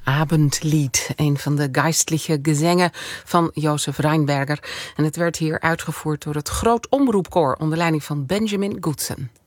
Abendlied, een van de geistliche gezangen van Jozef Reinberger. En het werd hier uitgevoerd door het Groot Omroepkoor onder leiding van Benjamin Goodson.